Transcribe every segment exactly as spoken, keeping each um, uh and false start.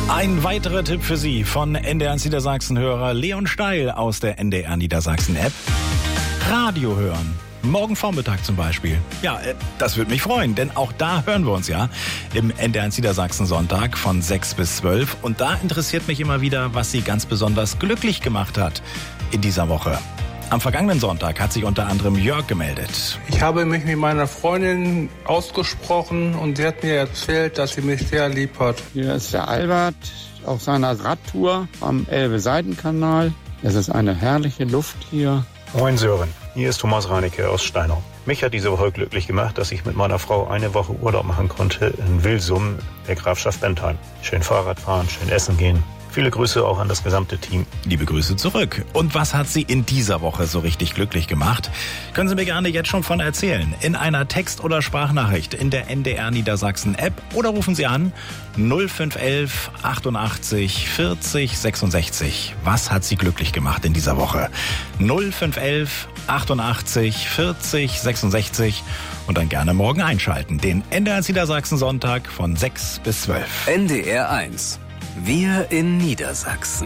Ein weiterer Tipp für Sie von N D R eins Niedersachsen-Hörer Leon Steil aus der N D R Niedersachsen-App. Radio hören. Morgen Vormittag zum Beispiel. Ja, das würde mich freuen, denn auch da hören wir uns ja im N D R eins Niedersachsen Sonntag von sechs bis zwölf. Und da interessiert mich immer wieder, was Sie ganz besonders glücklich gemacht hat in dieser Woche. Am vergangenen Sonntag hat sich unter anderem Jörg gemeldet. Ich habe mich mit meiner Freundin ausgesprochen und sie hat mir erzählt, dass sie mich sehr lieb hat. Hier ist der Albert auf seiner Radtour am Elbe-Seitenkanal. Es ist eine herrliche Luft hier. Moin Sören, hier ist Thomas Reinecke aus Steinau. Mich hat diese Woche glücklich gemacht, dass ich mit meiner Frau eine Woche Urlaub machen konnte in Wilsum, der Grafschaft Bentheim. Schön Fahrrad fahren, schön essen gehen. Viele Grüße auch an das gesamte Team. Liebe Grüße zurück. Und was hat Sie in dieser Woche so richtig glücklich gemacht? Können Sie mir gerne jetzt schon von erzählen. In einer Text- oder Sprachnachricht in der N D R Niedersachsen App oder rufen Sie an null fünf elf achtundachtzig vierzig sechsundsechzig. Was hat Sie glücklich gemacht in dieser Woche? null fünf elf achtundachtzig vierzig sechsundsechzig und dann gerne morgen einschalten. Den N D R Niedersachsen Sonntag von sechs bis zwölf. N D R eins. Wir in Niedersachsen.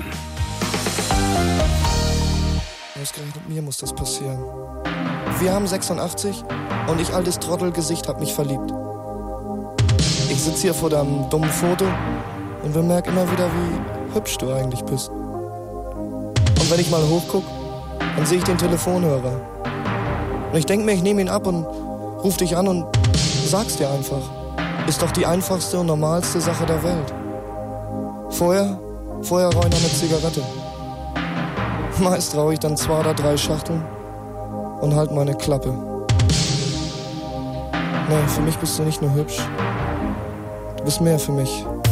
Ausgerechnet mir muss das passieren. Wir haben sechsundachtzig und ich, altes Trottelgesicht, hab mich verliebt. Ich sitz hier vor deinem dummen Foto und bemerk immer wieder, wie hübsch du eigentlich bist. Und wenn ich mal hochguck, dann sehe ich den Telefonhörer. Und ich denk mir, ich nehme ihn ab und ruf dich an und sag's dir einfach. Ist doch die einfachste und normalste Sache der Welt. Vorher, vorher rauche ich noch eine Zigarette. Meist rauche ich dann zwei oder drei Schachteln und halt meine Klappe. Nee, für mich bist du nicht nur hübsch. Du bist mehr für mich.